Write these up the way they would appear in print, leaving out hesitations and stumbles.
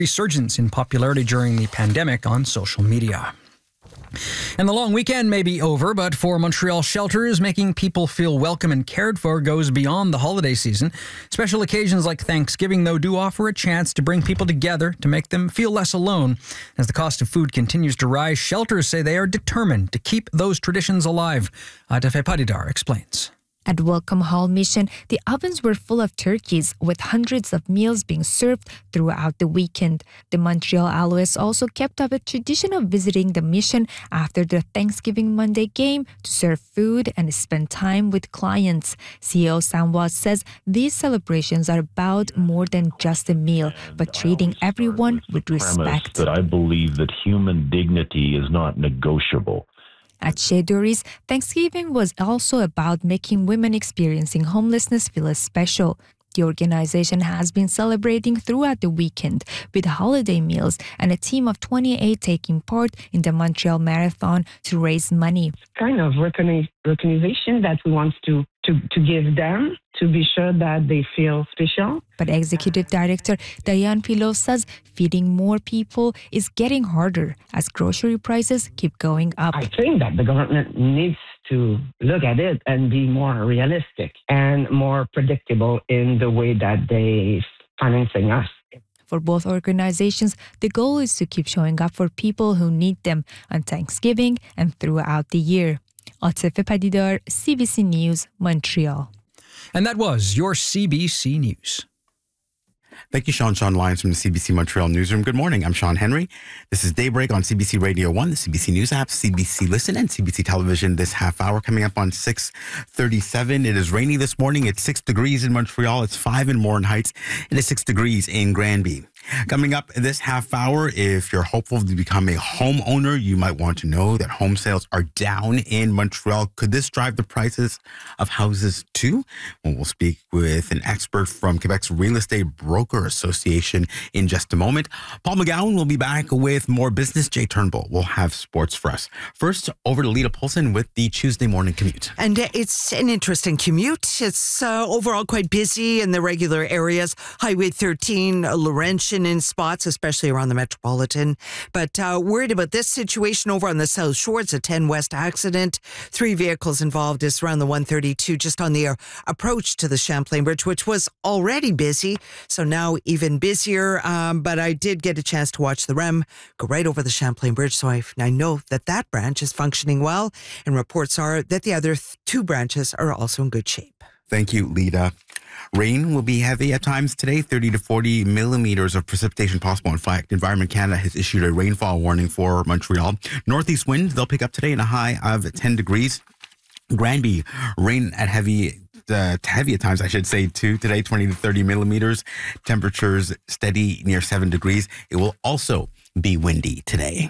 resurgence in popularity during the pandemic on social media. And the long weekend may be over, but for Montreal shelters, making people feel welcome and cared for goes beyond the holiday season. Special occasions like Thanksgiving, though, do offer a chance to bring people together to make them feel less alone. As the cost of food continues to rise, shelters say they are determined to keep those traditions alive. Tefe Padidar explains. At Welcome Hall Mission, the ovens were full of turkeys, with hundreds of meals being served throughout the weekend. The Montreal Alouettes also kept up a tradition of visiting the mission after the Thanksgiving Monday game to serve food and spend time with clients. CEO Sam Watts says these celebrations are about more than just a meal, but treating everyone with respect. That I believe that human dignity is not negotiable. At Chez Dury's, Thanksgiving was also about making women experiencing homelessness feel special. The organization has been celebrating throughout the weekend with holiday meals and a team of 28 taking part in the Montreal Marathon to raise money. Kind of recognition that we want to give them to be sure that they feel special. But Executive Director Diane Pilot says feeding more people is getting harder as grocery prices keep going up. I think that the government needs to look at it and be more realistic and more predictable in the way that they financing us. For both organizations, the goal is to keep showing up for people who need them on Thanksgiving and throughout the year. Tefe Padidar, CBC News, Montreal. And that was your CBC News. Thank you, Sean Lyons from the CBC Montreal Newsroom. Good morning. I'm Sean Henry. This is Daybreak on CBC Radio 1, the CBC News app, CBC Listen, and CBC Television this half hour. Coming up on 6:37. It is rainy this morning. It's 6 degrees in Montreal. It's 5 in Warren Heights. It is 6 degrees in Granby. Coming up this half hour, if you're hopeful to become a homeowner, you might want to know that home sales are down in Montreal. Could this drive the prices of houses too? Well, we'll speak with an expert from Quebec's Real Estate Broker Association in just a moment. Paul McGowan will be back with more business. Jay Turnbull will have sports for us. First, over to Lita Polson with the Tuesday morning commute. And it's an interesting commute. It's overall quite busy in the regular areas. Highway 13, Laurentian in spots, especially around the Metropolitan. But worried about this situation over on the South Shore. It's a 10 West accident. 3 vehicles involved. It's around the 132 just on the approach to the Champlain Bridge, which was already busy. So now even busier. But I did get a chance to watch the REM go right over the Champlain Bridge. So I know that branch is functioning well. And reports are that the other 2 branches are also in good shape. Thank you, Lita. Rain will be heavy at times today, 30 to 40 millimeters of precipitation possible. In fact, Environment Canada has issued a rainfall warning for Montreal. Northeast wind, they'll pick up today in a high of 10 degrees. Granby, rain at heavy at times, I should say, too. Today, 20 to 30 millimeters. Temperatures steady near 7 degrees. It will also be windy today.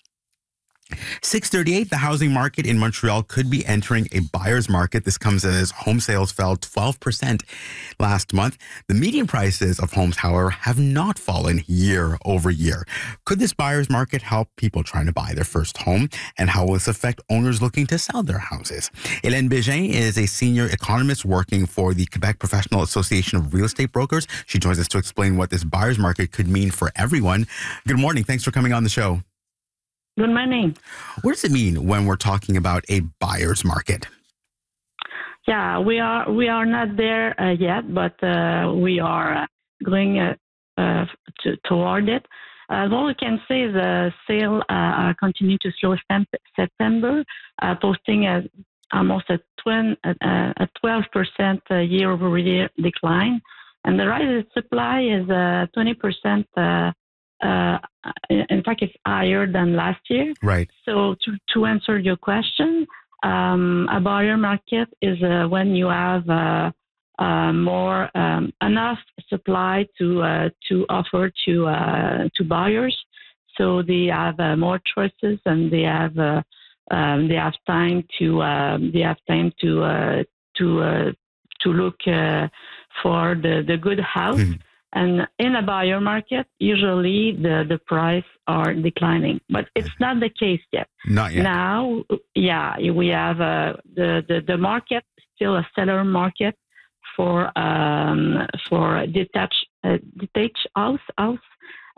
6:38, the housing market in Montreal could be entering a buyer's market. This comes as home sales fell 12% last month. The median prices of homes, however, have not fallen year over year. Could this buyer's market help people trying to buy their first home? And how will this affect owners looking to sell their houses? Hélène Bégin is a senior economist working for the Quebec Professional Association of Real Estate Brokers. She joins us to explain what this buyer's market could mean for everyone. Good morning. Thanks for coming on the show. Good morning. What does it mean when we're talking about a buyer's market? Yeah, we are not there yet, but we are going toward it. What we can say is the sale continue to slow September, posting almost a 12% year-over-year decline, and the rise in supply is 20%. In fact, it's higher than last year. Right. So to answer your question, a buyer market is when you have more enough supply to offer to buyers, so they have more choices and they have time to look for the good house. Mm-hmm. And in a buyer market, usually the price are declining, but it's not the case yet. Not yet. Now, yeah, we have the market still a seller market for detached house.